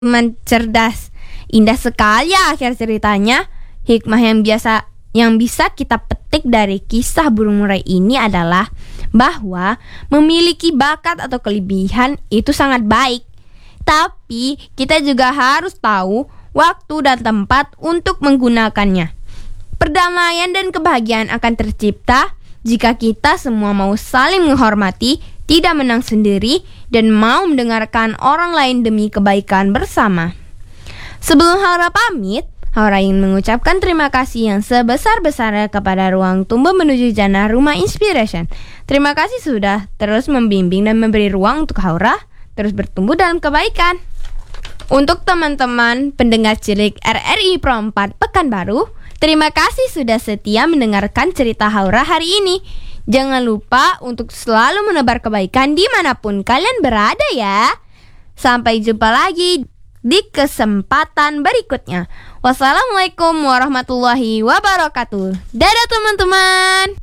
teman cerdas. Indah sekali ya akhir ceritanya. Hikmah yang bisa kita petik dari kisah burung murai ini adalah bahwa memiliki bakat atau kelebihan itu sangat baik. Tapi kita juga harus tahu waktu dan tempat untuk menggunakannya. Perdamaian dan kebahagiaan akan tercipta jika kita semua mau saling menghormati, tidak menang sendiri, dan mau mendengarkan orang lain demi kebaikan bersama. Sebelum Haura pamit, Haura ingin mengucapkan terima kasih yang sebesar-besarnya kepada Ruang Tumbuh Menuju Jannah Rumah Inspiration. Terima kasih sudah terus membimbing dan memberi ruang untuk Haura terus bertumbuh dalam kebaikan. Untuk teman-teman pendengar cilik RRI Pro 4 Pekanbaru, terima kasih sudah setia mendengarkan cerita Haura hari ini. Jangan lupa untuk selalu menebar kebaikan dimanapun kalian berada ya. Sampai jumpa lagi di kesempatan berikutnya. Wassalamualaikum warahmatullahi wabarakatuh. Dadah teman-teman.